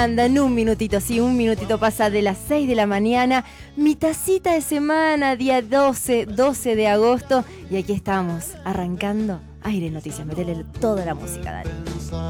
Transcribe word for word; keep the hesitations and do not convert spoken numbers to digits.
anda? En un minutito, sí, un minutito pasa de las seis de la mañana. Mi tacita de semana, día doce, doce de agosto. Y aquí estamos, arrancando Aire Noticias. Metele toda la música, dale.